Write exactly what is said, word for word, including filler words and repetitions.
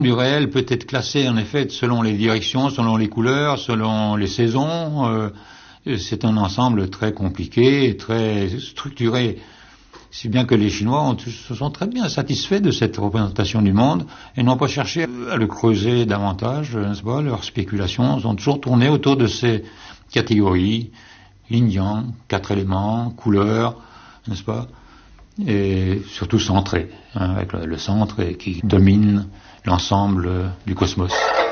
Du réel peut être classé en effet selon les directions, selon les couleurs, selon les saisons. Euh, c'est un ensemble très compliqué et très structuré. Si bien que les Chinois ont, se sont très bien satisfaits de cette représentation du monde et n'ont pas cherché à le creuser davantage, n'est-ce pas? Leurs spéculations ont toujours tourné autour de ces catégories, yin-yang, quatre éléments, couleurs, n'est-ce pas? Et surtout centré, hein, avec le, le centre qui domine l'ensemble du cosmos.